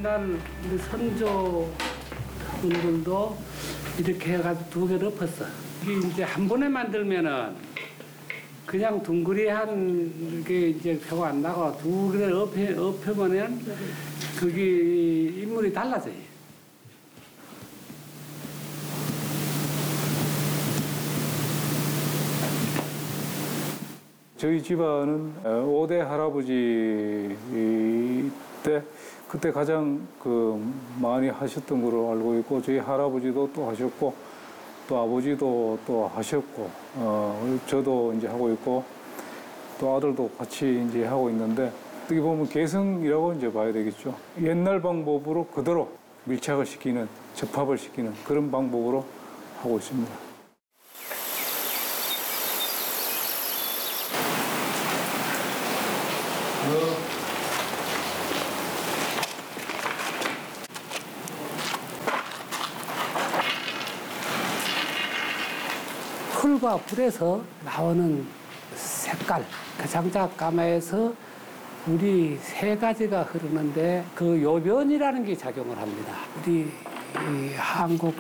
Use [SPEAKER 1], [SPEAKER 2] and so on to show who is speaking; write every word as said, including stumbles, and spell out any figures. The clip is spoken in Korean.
[SPEAKER 1] 옛날 우리 선조분들도 이렇게 해가지고 두 개를 엎었어. 이게 이제 한 번에 만들면은 그냥 둥그리한 게 이제 표가 안 나고 두 개를 엎혀, 엎으면은 그게 인물이 달라져요.
[SPEAKER 2] 저희 집안은 오 대 할아버지 때 그때 가장 그 많이 하셨던 걸로 알고 있고, 저희 할아버지도 또 하셨고 또 아버지도 또 하셨고, 어 저도 이제 하고 있고 또 아들도 같이 이제 하고 있는데, 어떻게 보면 계승이라고 이제 봐야 되겠죠. 옛날 방법으로 그대로 밀착을 시키는, 접합을 시키는 그런 방법으로 하고 있습니다.
[SPEAKER 1] 풀과 불에서 나오는 색깔, 그 장작가마에서 물이 세 가지가 흐르는데 그 요변이라는 게 작용을 합니다. 우리 이 한국